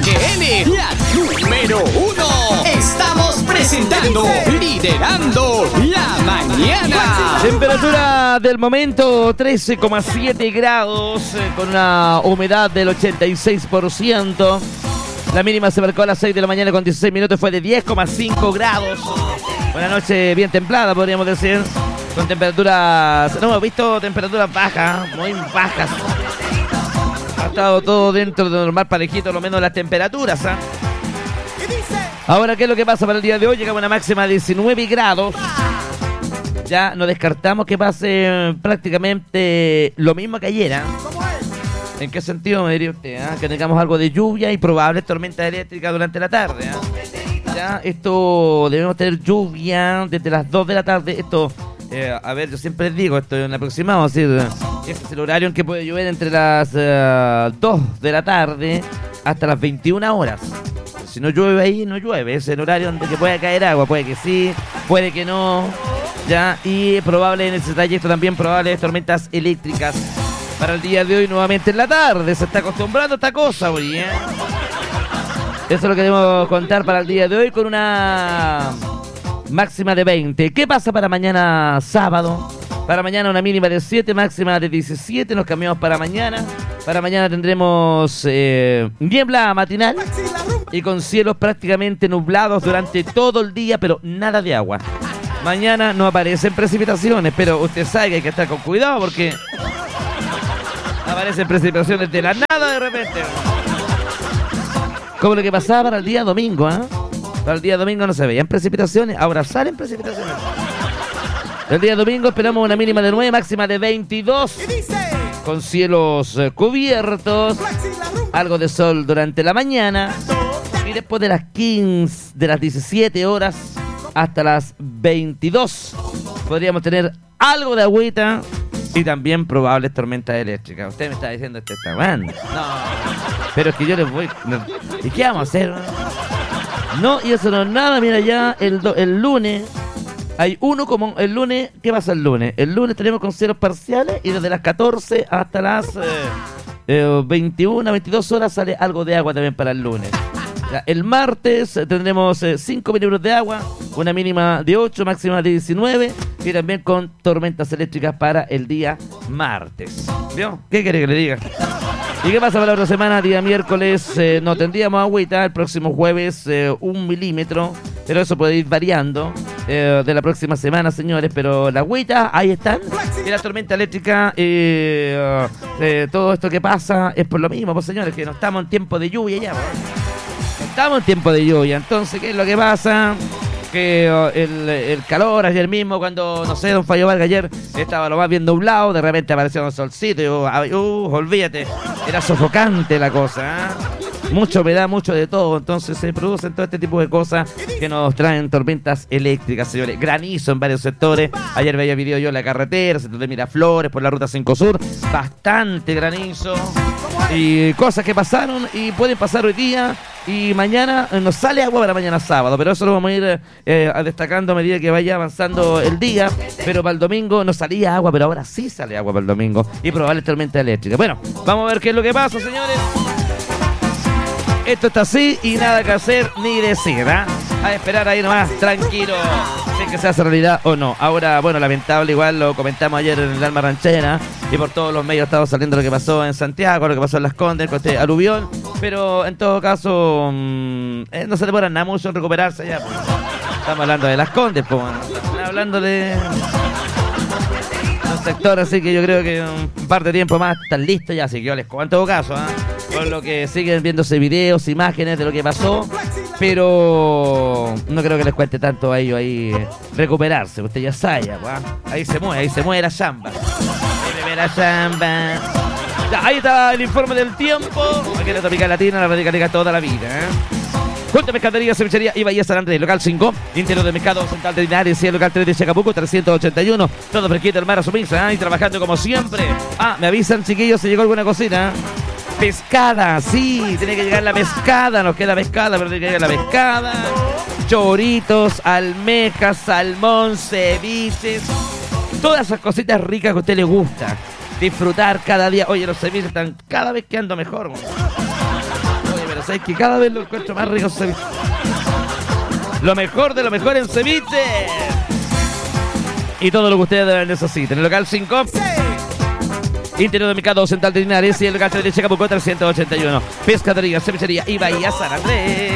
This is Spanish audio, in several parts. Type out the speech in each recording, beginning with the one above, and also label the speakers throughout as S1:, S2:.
S1: RTL, la número 1. Estamos presentando Liderando la Mañana.
S2: Temperatura del momento 13,7 grados, con una humedad del 86%. La mínima se marcó a las 6 de la mañana con 16 minutos, fue de 10,5 grados. Una noche bien templada, podríamos decir, con temperaturas... No hemos visto temperaturas bajas, muy bajas. Ha estado todo dentro de normal, parejito, lo menos las temperaturas, ¿eh? Ahora, ¿qué es lo que pasa para el día de hoy? Llegamos a una máxima de 19 grados. Ya no descartamos que pase prácticamente lo mismo que ayer, ¿eh? ¿En qué sentido me diría usted? Que tengamos algo de lluvia y probables tormentas eléctricas durante la tarde. Ya, esto debemos tener lluvia desde las 2 de la tarde. Esto, a ver, yo siempre les digo, esto es un aproximado, es decir, este es el horario en que puede llover entre las 2 de la tarde hasta las 21 horas. Si no llueve ahí, no llueve. Es el horario donde que puede caer agua. Puede que sí, puede que no. Ya, y probable en ese trayecto también probables tormentas eléctricas. Para el día de hoy nuevamente en la tarde. Se está acostumbrando a esta cosa hoy, ¿eh? Eso es lo que debemos contar para el día de hoy con una máxima de 20. ¿Qué pasa para mañana sábado? Para mañana una mínima de 7, máxima de 17. Nos cambiamos para mañana. Para mañana tendremos niebla matinal y con cielos prácticamente nublados durante todo el día, pero nada de agua. Mañana no aparecen precipitaciones, pero usted sabe que hay que estar con cuidado porque... aparecen precipitaciones de la nada de repente. Como lo que pasaba para el día domingo, ¿eh? Para el día domingo no se veían precipitaciones, ahora salen precipitaciones. El día domingo esperamos una mínima de 9, máxima de 22. Con cielos cubiertos, algo de sol durante la mañana. Y después de las 15, de las 17 horas hasta las 22, podríamos tener algo de agüita. Y también probables tormentas eléctricas. Usted me está diciendo este está bueno. No, pero es que yo les voy... ¿Y qué vamos a hacer? No, y eso no es nada. Mira, ya el lunes hay uno como... El lunes, ¿qué pasa el lunes? El lunes tenemos con cielos parciales y desde las 14 hasta las 21, 22 horas sale algo de agua también para el lunes. El martes tendremos 5 milímetros de agua, una mínima de 8, máxima de 19 y también con tormentas eléctricas para el día martes. ¿Vio? ¿Qué quiere que le diga? ¿Y qué pasa para la otra semana? Día miércoles no tendríamos agüita, el próximo jueves 1 milímetro, pero eso puede ir variando de la próxima semana, señores, pero la agüita, ahí están. Y la tormenta eléctrica, todo esto que pasa es por lo mismo, pues señores, que no estamos en tiempo de lluvia ya, pues. Estamos en tiempo de lluvia, entonces, ¿qué es lo que pasa? Que el calor ayer mismo, cuando, no sé, don Fallo Vargas ayer estaba lo más bien nublado, de repente apareció un solcito y olvídate, era sofocante la cosa, ¿eh? Mucha humedad, mucho de todo, entonces se producen todo este tipo de cosas que nos traen tormentas eléctricas, señores. Granizo en varios sectores, ayer veía video yo en la carretera, sector de Miraflores, por la ruta 5 Sur, bastante granizo y cosas que pasaron y pueden pasar hoy día. Y mañana nos sale agua para mañana sábado, pero eso lo vamos a ir destacando a medida que vaya avanzando el día. Pero para el domingo no salía agua, pero ahora sí sale agua para el domingo y probable tormenta eléctrica. Bueno, vamos a ver qué es lo que pasa, señores. Esto está así y nada que hacer ni decir, ¿eh? A esperar ahí nomás, tranquilo, si es que se hace realidad o no. Ahora, bueno, lamentable, igual lo comentamos ayer en el Alma Ranchera y por todos los medios estaba saliendo lo que pasó en Santiago, lo que pasó en Las Condes, con este aluvión, pero en todo caso no se demora nada mucho en recuperarse ya, pues. Estamos hablando de Las Condes, pues, bueno. Hablando de un sector, así que yo creo que un par de tiempo más están listos ya, así que yo les cuento en todo caso, por lo que siguen viéndose videos, imágenes de lo que pasó, pero no creo que les cuente tanto a ellos ahí recuperarse, usted ya sabe, ahí se mueve la chamba. Ya, ahí está el informe del tiempo, aquí en la Tropical Latina, la radicaliga toda la vida, Junta Pescadería, Cevichería y Bahía San Andrés, local 5, interior de Mercado Central de Linares y el local 3 de Chacabuco, 381, todo fresquito, el mar a su misa, y trabajando como siempre. Me avisan, chiquillos, si llegó alguna cocina. Pescada, sí, tiene que llegar la pescada, nos queda pescada, pero tiene que llegar la pescada. Choritos, almejas, salmón, ceviches, todas esas cositas ricas que a usted le gusta disfrutar cada día. Oye, los ceviches están cada vez quedando mejor. Oye, pero Pero sabes que cada vez lo encuentro más rico en ceviche. Lo mejor de lo mejor en ceviche. Y todo lo que ustedes necesiten. El local 5. Interior del Mercado Central de Linares y el local 3 de Chacabuco 381. Pescadería, cevichería y Bahía San Andrés.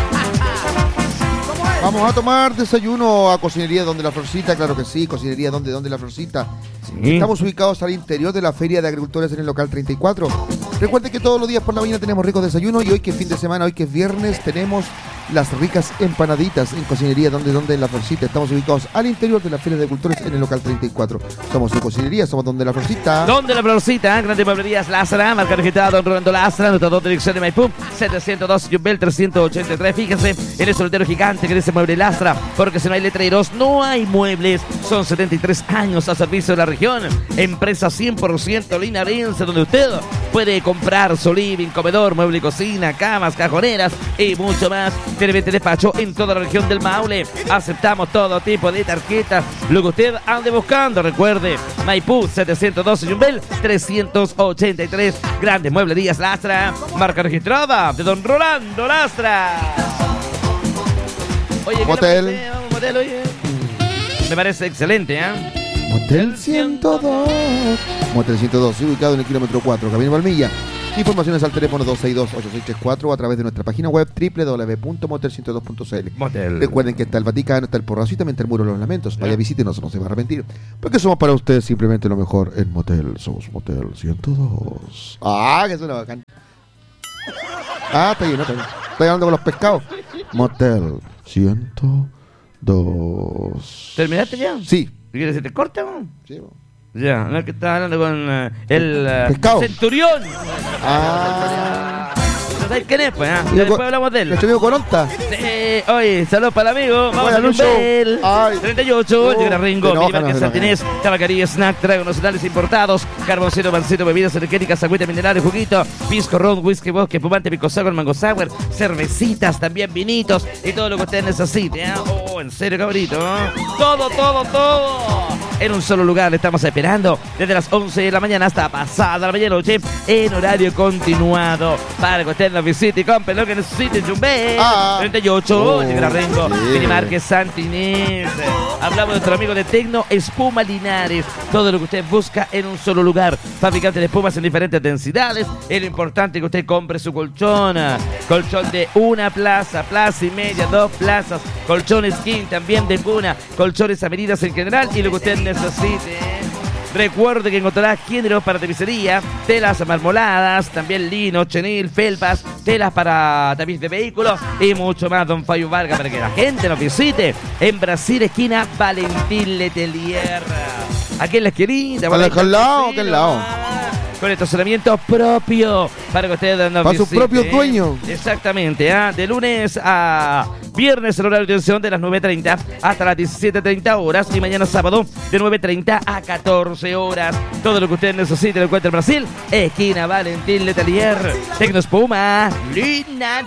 S3: Vamos a tomar desayuno a Cocinería Donde la Florcita, claro que sí, Cocinería Donde la Florcita. Sí. Estamos ubicados al interior de la Feria de Agricultores en el local 34. Recuerden que todos los días por la mañana tenemos ricos desayunos y hoy que es fin de semana, hoy que es viernes, tenemos las ricas empanaditas en Cocinería Donde la Florcita. Estamos ubicados al interior de la Feria de Agricultores en el local 34. Somos de Cocinería, somos Donde la Florcita.
S2: Donde la Florcita, Grandes Mueblerías Lázara, marca registrada Don Rolando Lázara, nuestra dos dirección de Maipú, 702 Yumbel 383. Fíjense en el soltero gigante que dice Mueble Lázara, porque si no hay letreros, no hay muebles. Son 73 años a servicio de la región. Empresa 100% linarense, donde usted puede comprar su living, comedor, mueble y cocina, camas, cajoneras y mucho más. Televidente despacho en toda la región del Maule. Aceptamos todo tipo de tarjetas, lo que usted ande buscando. Recuerde, Maipú 712 Yumbel 383. Grandes Mueblerías Lastra, marca registrada de Don Rolando Lastra. Oye,
S3: motel.
S2: Motel, oye. Me parece excelente, ¿eh?
S3: Motel 102. Motel 102, ubicado en el kilómetro 4, Camino Palmilla. Informaciones al teléfono 262-8634 o a través de nuestra página web www.motel102.cl.
S2: Motel.
S3: Recuerden que está el Vaticano, está el Porrazo y también está el Muro de los Lamentos. Vaya, visítenos, no se va a arrepentir. Porque somos para ustedes simplemente lo mejor en Motel. Somos Motel 102. Ah, que suena bacán. Ah, está bien, está bien. Estoy hablando con los pescados. Motel 102.
S2: ¿Terminaste ya?
S3: Sí.
S2: ¿Quieres que te corte, no?
S3: Sí,
S2: ya, no es que estaba hablando con el
S3: pescado.
S2: Centurión.
S3: Ah.
S2: ¿No sabes quién es, pues? Después hablamos de él.
S3: Nuestro amigo Coronta.
S2: Oye, saludos para el amigo. Vamos a Yumbel 38, el Gran Ringo, Minimarket Santinés, tabacaría, snack, tragos nacionales importados, carboncito, pancito, bebidas energéticas, agüita minerales, juguito, pisco, ron, whisky, bosque, espumante, pico sour, mango sour, cervecitas, también vinitos y todo lo que usted necesite. Oh, en serio, cabrito. Todo. En un solo lugar le estamos esperando desde las 11 de la mañana hasta pasada la medianoche en horario continuado para que usted nos visite y compre lo que necesite. Yumbel 38, el Gran Rengo, Minimarket Santinés. Hablamos de nuestro amigo de Tecno Espuma Linares. Todo lo que usted busca en un solo lugar. Fabricante de espumas en diferentes densidades. Es lo importante que usted compre su colchón. Colchón de una plaza, plaza y media, 2 plazas. Colchones king también de cuna. Colchones a medidas en general y lo que usted necesite. Recuerde que encontrará géneros para tapicería, telas marmoladas, también lino, chenil, felpas, telas para tapiz de vehículos y mucho más. Don Fabio Vargas, para que la gente nos visite en Brasil, esquina Valentín Letelier. Aquí en la esquinita.
S3: Al lado.
S2: Con estacionamiento propio para que ustedes nos visiten.
S3: Para sus propios dueños.
S2: Exactamente, de lunes a viernes el horario de atención de las 9:30 hasta las 17:30 horas y mañana sábado de 9:30 a 14 horas. Todo lo que ustedes necesiten lo encuentra en Brasil, esquina Valentín Letelier, Tecno Espuma Linares.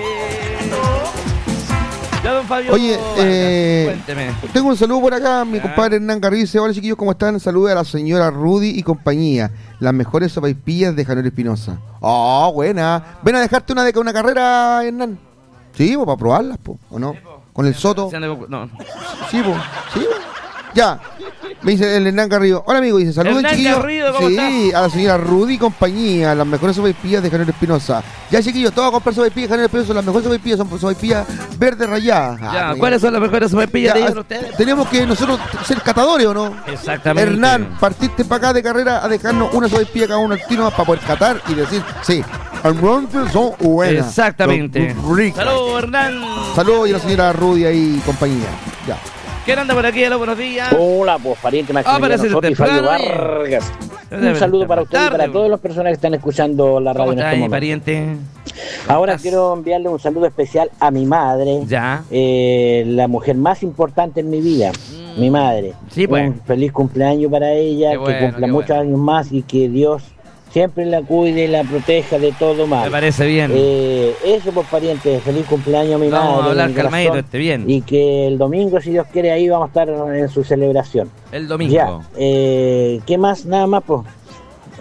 S2: Ya, don Fabio.
S3: Oye,
S2: cuénteme.
S3: Tengo un saludo por acá, mi compadre Hernán Garrido dice: hola chiquillos, ¿cómo están? Saludos a la señora Rudy y compañía, las mejores sopaipillas de Januel Espinosa. Oh, buena. Ven a dejarte una carrera, Hernán. Sí, pues para probarlas, ¿o no? Con el Soto.
S2: No.
S3: Sí, pues. Ya. Me dice el Hernán Garrido. Hola amigo, dice, saludos chiquillos.
S2: Garrido, ¿cómo
S3: sí,
S2: estás?
S3: a la señora Rudy y compañía, las mejores sopaipillas de Januel Espinosa. Ya chiquillos, todos a comprar sopaipillas de Januel Espinosa, las mejores sopaipillas son sopaipillas verdes rayadas.
S2: Ya, ¿cuáles son las mejores sopaipillas de ellos ustedes?
S3: Tenemos que nosotros ser catadores, ¿o no?
S2: Exactamente.
S3: Hernán, partiste para acá de carrera a dejarnos una sopaipilla cada uno al tiro para poder catar y decir, sí, realmente son buenas.
S2: Exactamente.
S3: Son ricas.
S2: Saludos, Hernán.
S3: Saludos y a la señora Rudy ahí y compañía. Ya.
S2: ¿Quién anda por aquí? Hola, buenos días.
S4: Hola, pues pariente Maximiliano Soto y Fabio Vargas. Un saludo para ustedes y para todas las personas que están escuchando la radio en este momento.
S2: Pariente?
S4: Ahora quiero enviarle un saludo especial a mi madre,
S2: ya,
S4: la mujer más importante en mi vida, mi madre.
S2: Sí, pues.
S4: Un feliz cumpleaños para ella, que cumpla muchos años más y que Dios siempre la cuide y la proteja de todo mal.
S2: Me parece bien.
S4: Eso, pues, pariente, feliz cumpleaños a mi madre.
S2: Vamos a hablar calmadito, bien.
S4: Y que el domingo, si Dios quiere, ahí vamos a estar en su celebración.
S2: El domingo.
S4: Ya, ¿qué más? Nada más, pues.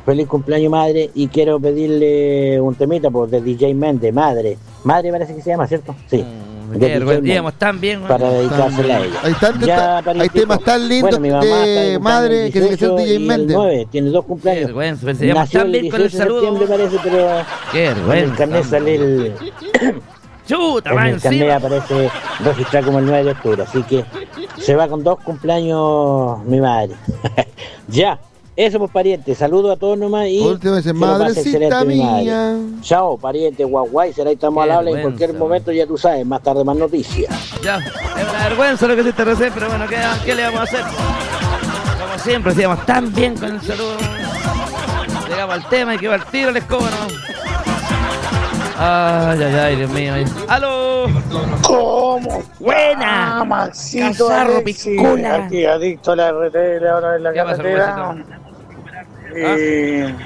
S4: feliz cumpleaños madre, y quiero pedirle un temita pues, de DJ Méndez, madre parece que se llama, ¿cierto? Sí.
S2: Íbamos tan bien,
S4: para dedicársela a ella.
S3: Hay temas tan lindos de madre que tiene que ser DJ Méndez.
S4: Tiene 2 cumpleaños.
S2: Nació tan bien con el saludo.
S4: Parece, pero
S2: qué
S4: en el carnet sale el
S2: chuta,
S4: en el carnet aparece registrado como el 9 de octubre, así que se va con 2 cumpleaños mi madre. Ya. Eso, pues, pariente, saludo a todos nomás y
S3: última vez, madrecita mía.
S4: Chao, pariente, guaguay, será estamos al habla en cualquier momento, ya tú sabes, más tarde más noticias.
S2: Ya, es una vergüenza lo que hiciste recién, pero bueno, ¿qué le vamos a hacer? Como siempre, decíamos tan bien con el saludo. Llegamos al tema y que va al tiro el escoba, ¿no? Ay, Dios mío. ¡Aló!
S5: ¿Cómo?
S2: ¡Buena!
S5: Maxito
S2: Cazarro Piscola.
S5: Aquí adicto a la RTL, ahora en la carretera. Y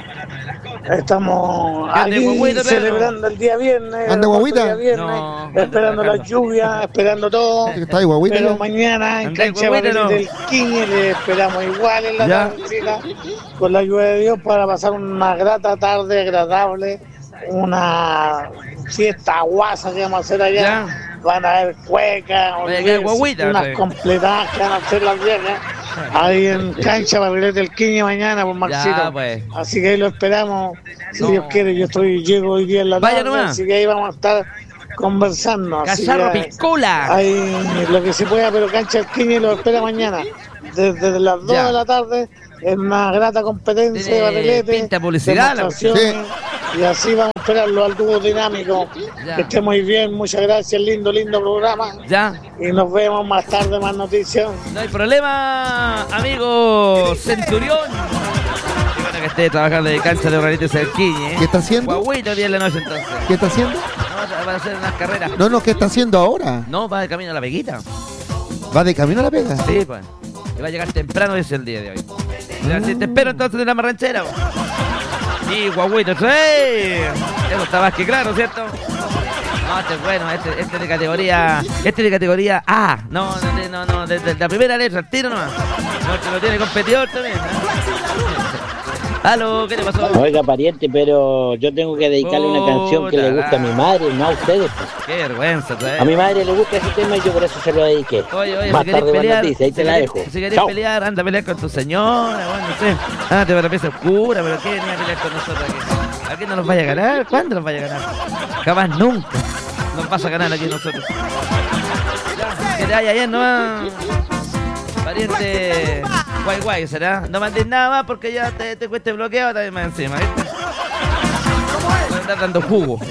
S5: estamos aquí celebrando el día viernes.
S3: ¿Anda guaguita?
S5: No, esperando la lluvia, esperando todo.
S3: ¿Está ahí, guaguita?
S5: Pero mañana en cancha del Quiñe le esperamos igual en la tardecita, con la ayuda de Dios, para pasar una grata tarde agradable, una fiesta guasa que vamos a hacer allá.
S2: Ya.
S5: Van a haber cuecas, unas completadas que van a hacer las viejas ahí en cancha Barrilete del Quiñe mañana por Maxito.
S2: Ya, pues.
S5: Así que ahí lo esperamos, si Dios quiere. Llego hoy día en la tarde, así que ahí vamos a estar conversando.
S2: Cazarro Piscola.
S5: Ahí lo que se pueda, pero cancha del Quiñe lo espera mañana desde las 2 de la tarde. Es una grata competencia de Barrilete.
S2: Pinta publicidad.
S5: Y así vamos a esperarlo al dúo dinámico.
S2: Ya.
S5: Que esté muy bien, muchas gracias, lindo programa.
S2: Ya.
S5: Y nos vemos más tarde, más noticias.
S2: No hay problema, amigo Centurión. Qué bueno que esté trabajando de cancha de Barrilete del Quiñe.
S3: ¿Qué está haciendo?
S2: Guaguito día en la noche entonces.
S3: ¿Qué está haciendo?
S2: No, va a hacer unas carreras.
S3: No, ¿qué está haciendo ahora?
S2: No, va de camino a la Veguita.
S3: ¿Va de camino a la Vega?
S2: Sí, pues. Y va a llegar temprano ese el día de hoy. Si te espero entonces en la marranchera. Sí, guaguito, sí. Eso está más que claro, ¿cierto? No, este es bueno, este de categoría. Este de categoría A. No, desde la primera letra, el tiro nomás. No, que lo tiene competidor también, ¿no? Aló, ¿qué le pasó?
S4: Oiga, pariente, pero yo tengo que dedicarle una canción que le gusta a mi madre, no a ustedes.
S2: Qué vergüenza, ¿sabes?
S4: A mi madre le gusta ese tema y yo por eso se lo dediqué.
S2: Oye,
S4: más
S2: si
S4: tarde
S2: pelear,
S4: noticia, ahí te la dejo.
S2: Si querés pelear, anda a pelear con tu señora, bueno, no sé. Ándate para la pieza oscura, pero ¿qué venía a pelear con nosotros aquí? ¿Aquí no nos vaya a ganar? ¿Cuándo nos vaya a ganar? Jamás, nunca nos vas a ganar aquí nosotros. Ya, que te vaya bien nomás, pariente. Guay, ¿será? No mandes nada más porque ya te cueste bloqueado también más encima, ¿viste? Voy a estar dando jugo.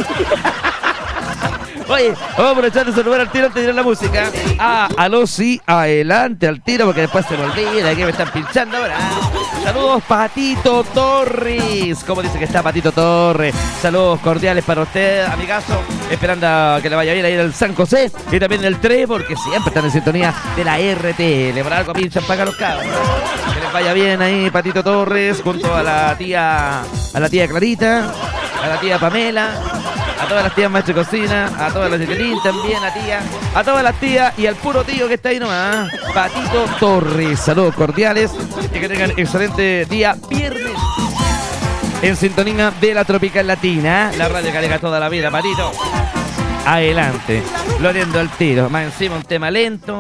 S2: Oye, vamos a aprovechar de saludar al tiro antes de ir a la música. Aló, sí, adelante al tiro porque después se me olvida que me están pinchando ahora. Saludos, Patito Torres. ¿Cómo dice que está Patito Torres? Saludos cordiales para usted, amigazo. Esperando a que le vaya bien a ir al San José y también del 3, porque siempre están en sintonía de la RTL. Por algo pinchan para los cabros. Que les vaya bien ahí, Patito Torres, junto a la tía Clarita, a la tía Pamela, a todas las tías maestras de cocina, a todas las Jacqueline también, a todas las tías y al puro tío que está ahí nomás, Patito Torres. Saludos cordiales y que tengan excelente día viernes en sintonía de la Tropical Latina, la radio que alega toda la vida, Patito. Adelante, gloriando al tiro, más encima un tema lento.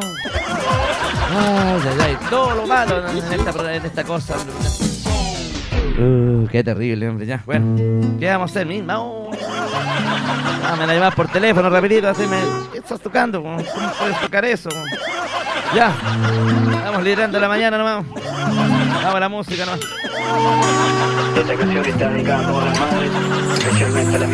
S2: Ay, todo lo malo en esta cosa. Qué terrible, hombre, ya. Bueno, ¿qué vamos a hacer, misma? Me la llamas por teléfono rapidito, así ¿qué estás tocando? ¿Cómo puedes tocar eso? Ya, vamos liderando la mañana nomás. Vamos a la música nomás.
S6: Esta canción está dedicada a todas las madres, especialmente a las